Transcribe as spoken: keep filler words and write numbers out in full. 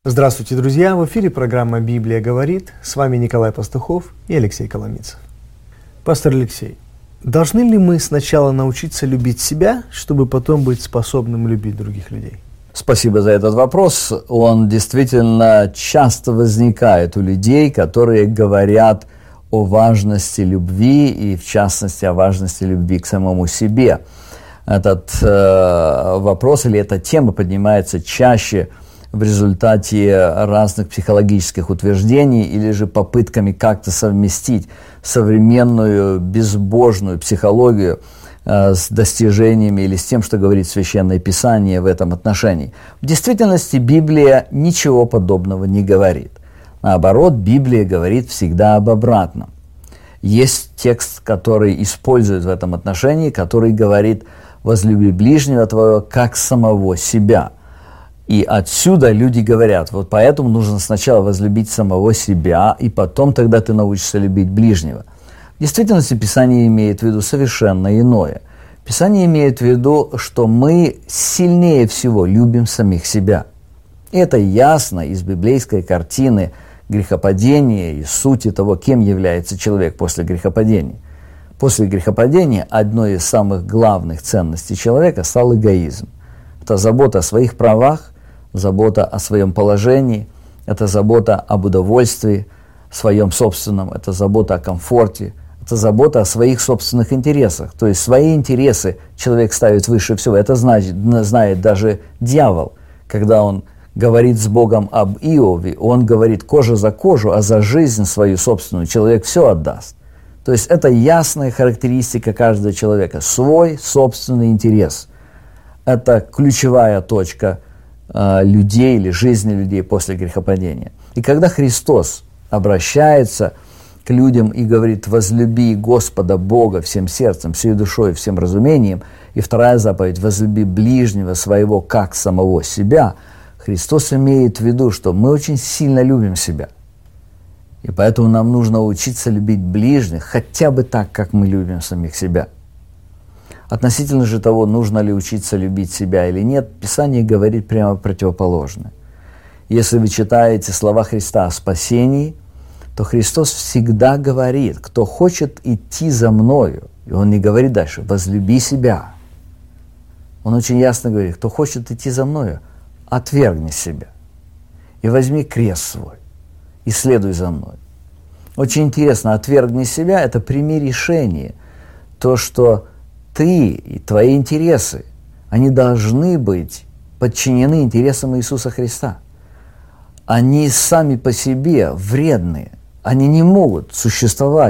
Здравствуйте, друзья! В эфире программа «Библия говорит». С вами Николай Пастухов и Алексей Коломицев. Пастор Алексей, должны ли мы сначала научиться любить себя, чтобы потом быть способным любить других людей? Спасибо за этот вопрос. Он действительно часто возникает у людей, которые говорят о важности любви и, в частности, о важности любви к самому себе. Этот э, вопрос или эта тема поднимается чаще в результате разных психологических утверждений или же попытками как-то совместить современную безбожную психологию э, с достижениями или с тем, что говорит Священное Писание в этом отношении. В действительности Библия ничего подобного не говорит. Наоборот, Библия говорит всегда об обратном. Есть текст, который использует в этом отношении, который говорит: «Возлюби ближнего твоего, как самого себя». И отсюда люди говорят: вот поэтому нужно сначала возлюбить самого себя, и потом тогда ты научишься любить ближнего. В действительности Писание имеет в виду совершенно иное. Писание имеет в виду, что мы сильнее всего любим самих себя. И это ясно из библейской картины грехопадения и сути того, кем является человек после грехопадения. После грехопадения одной из самых главных ценностей человека стал эгоизм. Это забота о своих правах, забота о своем положении, это забота об удовольствии своем собственном, это забота о комфорте, это забота о своих собственных интересах. То есть свои интересы человек ставит выше всего. Это значит, знает даже дьявол. Когда он говорит с Богом об Иове, он говорит кожа за кожу, а за жизнь свою собственную человек все отдаст. То есть это ясная характеристика каждого человека, свой собственный интерес. Это ключевая точка э, людей или жизни людей после грехопадения. И когда Христос обращается к людям и говорит: «Возлюби Господа Бога всем сердцем, всей душой, всем разумением», и вторая заповедь: «Возлюби ближнего своего, как самого себя», Христос имеет в виду, что мы очень сильно любим себя. И поэтому нам нужно учиться любить ближних хотя бы так, как мы любим самих себя. Относительно же того, нужно ли учиться любить себя или нет, Писание говорит прямо противоположное. Если вы читаете слова Христа о спасении, то Христос всегда говорит: кто хочет идти за Мною, и Он не говорит дальше: возлюби себя. Он очень ясно говорит: кто хочет идти за Мною, отвергни себя и возьми крест свой и следуй за Мной. Очень интересно, отвергни себя – это прими решение, то, что ты и твои интересы, они должны быть подчинены интересам Иисуса Христа. Они сами по себе вредные, они не могут существовать